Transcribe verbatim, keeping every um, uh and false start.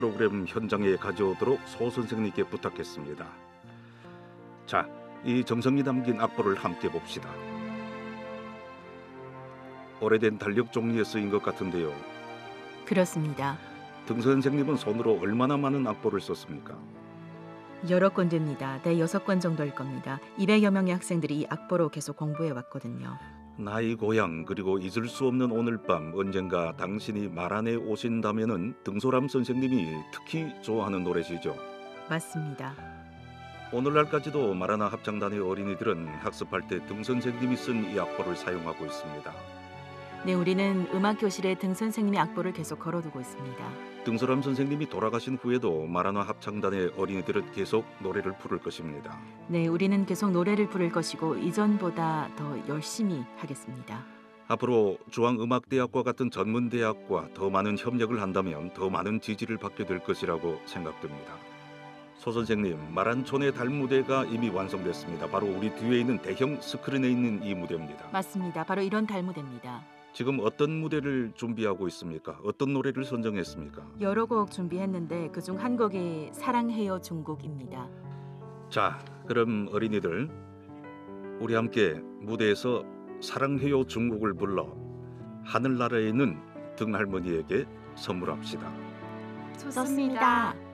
프로그램 현장에 가져오도록 소 선생님께 부탁했습니다. 자, 이 정성이 담긴 악보를 함께 봅시다. 오래된 달력 종이에 쓰인 것 같은데요. 그렇습니다. 등 선생님은 손으로 얼마나 많은 악보를 썼습니까? 여러 권 됩니다. 네, 여섯 권 정도일 겁니다. 이백여 명의 학생들이 이 악보로 계속 공부해 왔거든요. 나이 고향 그리고 잊을 수 없는 오늘 밤 언젠가 당신이 말 안에 오신다면은 등소람 선생님이 특히 좋아하는 노래시죠. 맞습니다. 오늘날까지도 마라나 합창단의 어린이들은 학습할 때 등 선생님이 쓴 이 악보를 사용하고 있습니다. 네, 우리는 음악 교실에 등 선생님의 악보를 계속 걸어두고 있습니다. 등소람 선생님이 돌아가신 후에도 마라나 합창단의 어린이들은 계속 노래를 부를 것입니다. 네, 우리는 계속 노래를 부를 것이고 이전보다 더 열심히 하겠습니다. 앞으로 중앙음악대학과 같은 전문대학과 더 많은 협력을 한다면 더 많은 지지를 받게 될 것이라고 생각됩니다. 소 선생님, 마란촌의 달 무대가 이미 완성됐습니다. 바로 우리 뒤에 있는 대형 스크린에 있는 이 무대입니다. 맞습니다. 바로 이런 달무대입니다. 지금 어떤 무대를 준비하고 있습니까? 어떤 노래를 선정했습니까? 여러 곡 준비했는데 그중 한 곡이 사랑해요 중국입니다. 자, 그럼 어린이들 우리 함께 무대에서 사랑해요 중국을 불러 하늘나라에 있는 등할머니에게 선물합시다. 좋습니다.